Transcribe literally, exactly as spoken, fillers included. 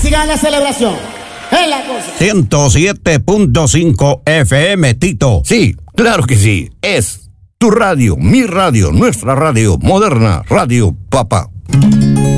sigan la celebración. Es la cosa. ciento siete punto cinco F M, Tito. Sí, claro que sí. Es tu radio, mi radio, nuestra radio, moderna, Radio Papá.